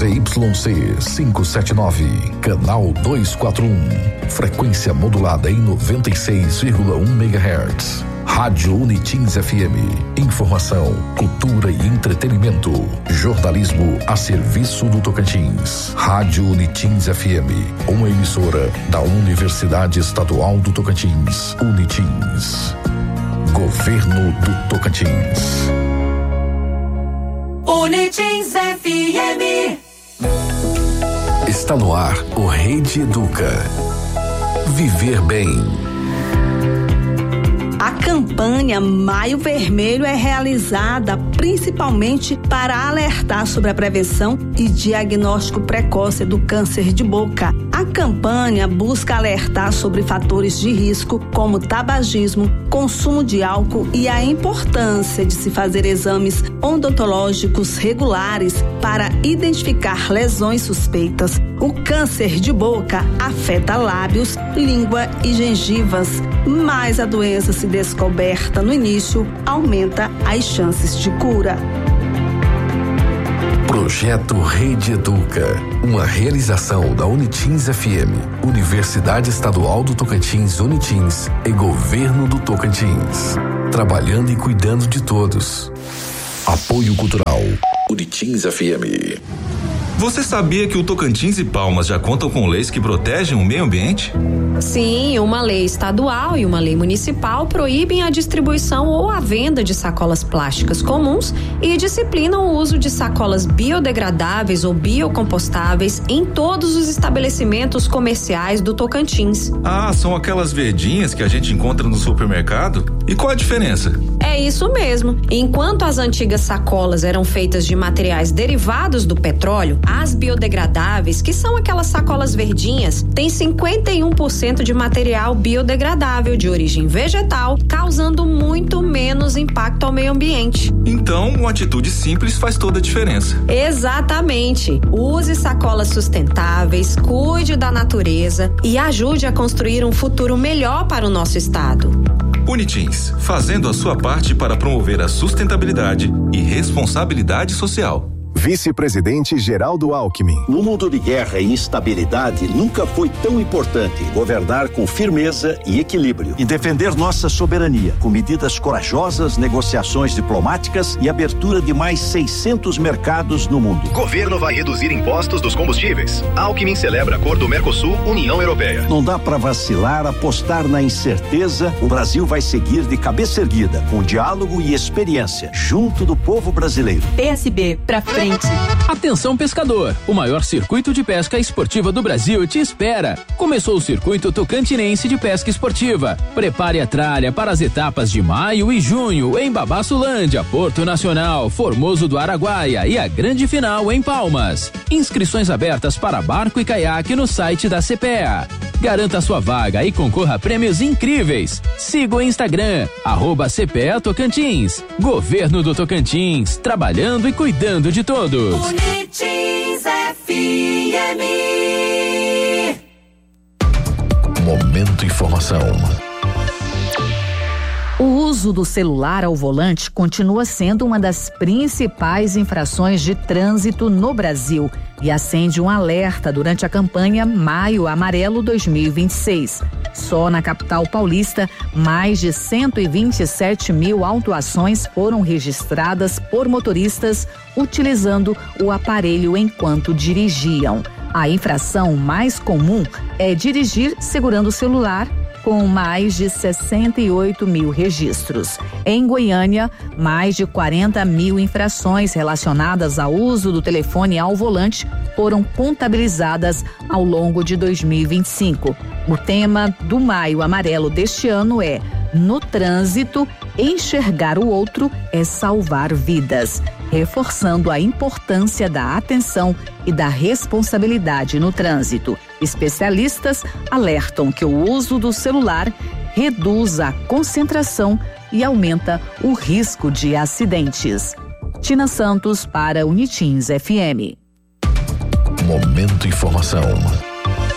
ZYC 579, canal 241, frequência modulada em 96,1 MHz. Rádio Unitins FM, informação, cultura e entretenimento, jornalismo a serviço do Tocantins. Rádio Unitins FM, uma emissora da Universidade Estadual do Tocantins, Unitins. Governo do Tocantins. Unitins FM. Está no ar o Rede Educa. Viver bem. A campanha Maio Vermelho é realizada principalmente para alertar sobre a prevenção e diagnóstico precoce do câncer de boca. A campanha busca alertar sobre fatores de risco como tabagismo, consumo de álcool e a importância de se fazer exames odontológicos regulares para identificar lesões suspeitas. O câncer de boca afeta lábios, língua e gengivas, mas a doença, se descoberta no início, aumenta as chances de cura. Projeto Rede Educa, uma realização da Unitins FM, Universidade Estadual do Tocantins, Unitins e Governo do Tocantins. Trabalhando e cuidando de todos. Apoio Cultural, Unitins FM. Você sabia que o Tocantins e Palmas já contam com leis que protegem o meio ambiente? Sim, uma lei estadual e uma lei municipal proíbem a distribuição ou a venda de sacolas plásticas comuns e disciplinam o uso de sacolas biodegradáveis ou biocompostáveis em todos os estabelecimentos comerciais do Tocantins. Ah, são aquelas verdinhas que a gente encontra no supermercado? E qual a diferença? É isso mesmo. Enquanto as antigas sacolas eram feitas de materiais derivados do petróleo, as biodegradáveis, que são aquelas sacolas verdinhas, têm 51% de material biodegradável de origem vegetal, causando muito menos impacto ao meio ambiente. Então, uma atitude simples faz toda a diferença. Exatamente. Use sacolas sustentáveis, cuide da natureza e ajude a construir um futuro melhor para o nosso estado. Unitins, fazendo a sua parte para promover a sustentabilidade e responsabilidade social. Vice-presidente Geraldo Alckmin. No mundo de guerra e instabilidade, nunca foi tão importante governar com firmeza e equilíbrio e defender nossa soberania com medidas corajosas, negociações diplomáticas e abertura de mais 600 mercados no mundo. Governo vai reduzir impostos dos combustíveis. Alckmin celebra acordo Mercosul-União Europeia. Não dá para vacilar, apostar na incerteza. O Brasil vai seguir de cabeça erguida, com diálogo e experiência, junto do povo brasileiro. PSB, pra frente. Atenção pescador, o maior circuito de pesca esportiva do Brasil te espera. Começou o circuito tocantinense de pesca esportiva. Prepare a tralha para as etapas de maio e junho em Babaçulândia, Porto Nacional, Formoso do Araguaia e a grande final em Palmas. Inscrições abertas para barco e caiaque no site da CPEA. Garanta sua vaga e concorra a prêmios incríveis. Siga o Instagram, @CPEA Tocantins. Governo do Tocantins, trabalhando e cuidando de todos. Unitins FM. Momento Informação. O uso do celular ao volante continua sendo uma das principais infrações de trânsito no Brasil e acende um alerta durante a campanha Maio Amarelo 2026. Só na capital paulista, mais de 127 mil autuações foram registradas por motoristas utilizando o aparelho enquanto dirigiam. A infração mais comum é dirigir segurando o celular, com mais de 68 mil registros. Em Goiânia, mais de 40 mil infrações relacionadas ao uso do telefone ao volante foram contabilizadas ao longo de 2025. O tema do Maio Amarelo deste ano é: no trânsito, enxergar o outro é salvar vidas, reforçando a importância da atenção e da responsabilidade no trânsito. Especialistas alertam que o uso do celular reduz a concentração e aumenta o risco de acidentes. Tina Santos para Unitins FM. Momento Informação.